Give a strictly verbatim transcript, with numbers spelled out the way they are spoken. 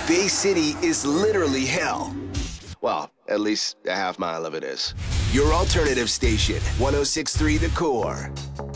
Bay City is literally hell. Well, at least a half mile of it is. Your alternative station, one oh six point three The Core.